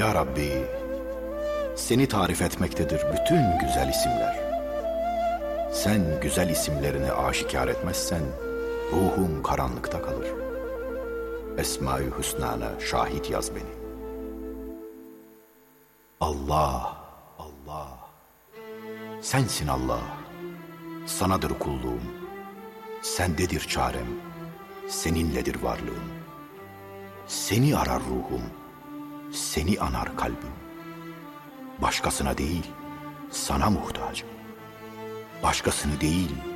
Ya Rabbi, seni tarif etmektedir bütün güzel isimler. Sen güzel isimlerini aşikar etmezsen, ruhum karanlıkta kalır. Esma-i Hüsna'na şahit yaz beni. Allah, Allah, sensin Allah, sanadır kulluğum, sendedir çarem, seninledir varlığım. Seni arar ruhum, seni anar kalbim. Başkasına değil, sana muhtacım. Başkasını değil,